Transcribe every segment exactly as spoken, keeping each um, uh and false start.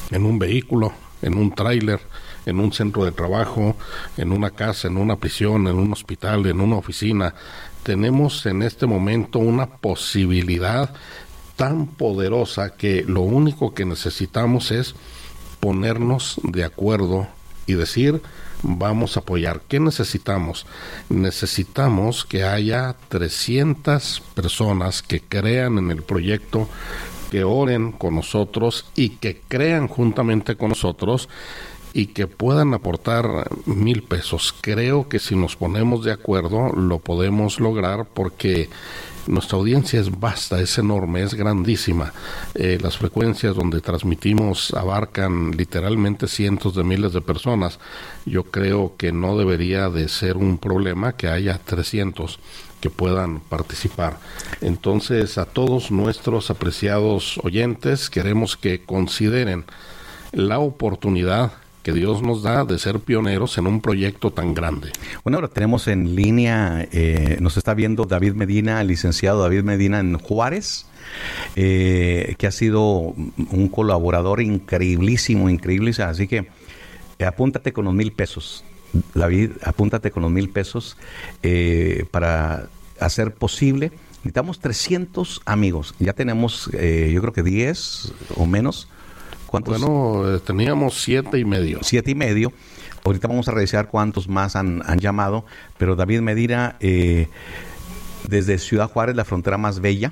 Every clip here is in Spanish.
en un vehículo, en un tráiler, en un centro de trabajo, en una casa, en una prisión, en un hospital, en una oficina. Tenemos en este momento una posibilidad tan poderosa que lo único que necesitamos es ponernos de acuerdo y decir, vamos a apoyar. ¿Qué necesitamos? Necesitamos que haya trescientas personas que crean en el proyecto, que oren con nosotros y que crean juntamente con nosotros y que puedan aportar mil pesos. Creo que si nos ponemos de acuerdo lo podemos lograr, porque nuestra audiencia es vasta, es enorme, es grandísima. Eh, las frecuencias donde transmitimos abarcan literalmente cientos de miles de personas. Yo creo que no debería de ser un problema que haya trescientos que puedan participar. Entonces, a todos nuestros apreciados oyentes, queremos que consideren la oportunidad que Dios nos da de ser pioneros en un proyecto tan grande. Bueno, ahora tenemos en línea, eh, nos está viendo David Medina, el licenciado David Medina en Juárez, eh, que ha sido un colaborador increíblísimo, increíble. Así que eh, apúntate con los mil pesos. David, apúntate con los mil pesos eh, para hacer posible. Necesitamos trescientos amigos. Ya tenemos, eh, yo creo que diez o menos. ¿Cuántos? Bueno, eh, teníamos siete y medio. Siete y medio. Ahorita vamos a revisar cuántos más han, han llamado. Pero David Medina, eh, desde Ciudad Juárez, la frontera más bella,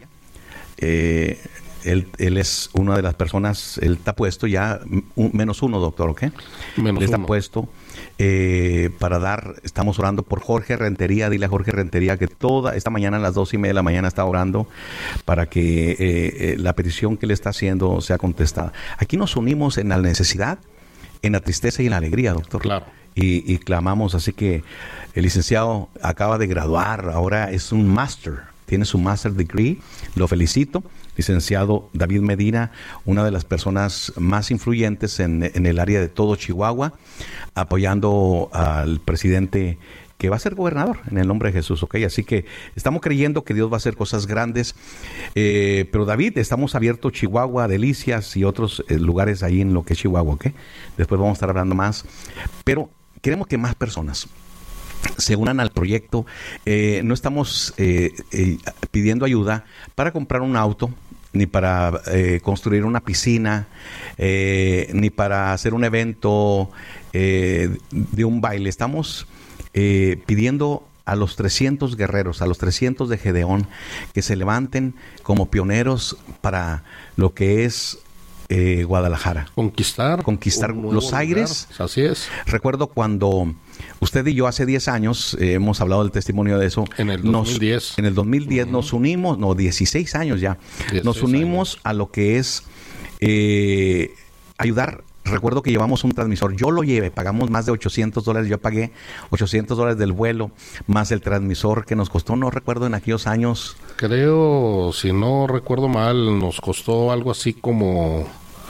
eh, él, él es una de las personas, él está puesto ya, un, menos uno, doctor, ¿ok? Menos él está uno. puesto eh, para dar, estamos orando por Jorge Rentería. Dile a Jorge Rentería que toda esta mañana a las dos y media de la mañana está orando para que eh, eh, la petición que le está haciendo sea contestada. Aquí nos unimos en la necesidad, en la tristeza y en la alegría, doctor. Claro. Y, y clamamos, así que el licenciado acaba de graduar, ahora es un máster, tiene su master degree, lo felicito. Licenciado David Medina, una de las personas más influyentes en, en el área de todo Chihuahua, apoyando al presidente que va a ser gobernador en el nombre de Jesús, ¿ok? Así que estamos creyendo que Dios va a hacer cosas grandes. Eh, pero David, estamos abiertos Chihuahua, Delicias y otros eh, lugares ahí en lo que es Chihuahua, ¿ok? Después vamos a estar hablando más. Pero queremos que más personas se unan al proyecto. Eh, no estamos eh, eh, pidiendo ayuda para comprar un auto, ni para eh, construir una piscina, eh, ni para hacer un evento eh, de un baile. Estamos eh, pidiendo a los trescientos guerreros, a los trescientos de Gedeón, que se levanten como pioneros para lo que es eh, Guadalajara. Conquistar. Conquistar los aires. Lugar. Así es. Recuerdo cuando usted y yo hace diez años eh, hemos hablado del testimonio de eso. En el dos mil diez. Nos, en el dos mil diez uh-huh. nos unimos, no, dieciséis años ya. dieciséis nos unimos años. a lo que es eh, ayudar. Recuerdo que llevamos un transmisor. Yo lo llevé, pagamos más de ochocientos dólares. Yo pagué ochocientos dólares del vuelo, más el transmisor que nos costó, no recuerdo en aquellos años. Creo, si no recuerdo mal, nos costó algo así como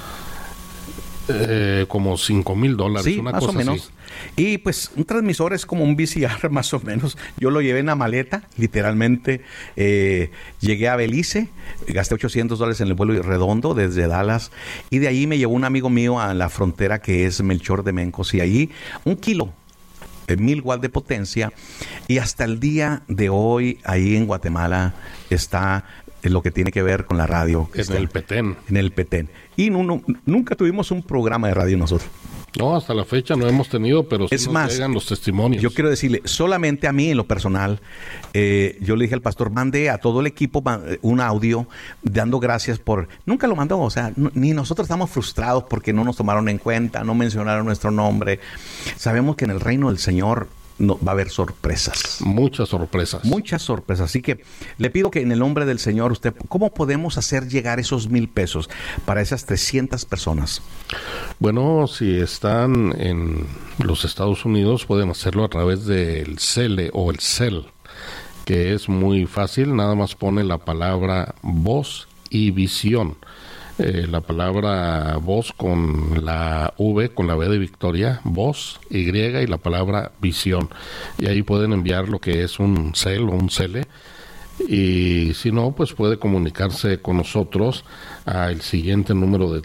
eh, como cinco mil dólares. Sí, una más cosa o menos. Así. Y pues un transmisor es como un V C R más o menos. Yo lo llevé en la maleta, literalmente. Eh, llegué a Belice, gasté ochocientos dólares en el vuelo redondo desde Dallas. Y de ahí me llevó un amigo mío a la frontera que es Melchor de Mencos. Y ahí un kilo, eh, mil watts de potencia. Y hasta el día de hoy, ahí en Guatemala, está lo que tiene que ver con la radio. En está el Petén. En el Petén. Y no, no, nunca tuvimos un programa de radio nosotros. No, hasta la fecha no hemos tenido, pero sí es nos más, llegan los testimonios. Yo quiero decirle, solamente a mí en lo personal, eh, yo le dije al pastor, mande a todo el equipo un audio dando gracias por... Nunca lo mandó, o sea, no, ni nosotros estamos frustrados porque no nos tomaron en cuenta, no mencionaron nuestro nombre. Sabemos que en el reino del Señor no, va a haber sorpresas. Muchas sorpresas. Muchas sorpresas. Así que le pido que en el nombre del Señor, usted, ¿cómo podemos hacer llegar esos mil pesos para esas trescientas personas? Bueno, si están en los Estados Unidos, pueden hacerlo a través del Cele o el Cel, que es muy fácil. Nada más pone la palabra voz y visión. Eh, la palabra voz con la V, con la V de Victoria, voz, Y y la palabra visión. Y ahí pueden enviar lo que es un cel o un cele. Y si no, pues puede comunicarse con nosotros al siguiente número de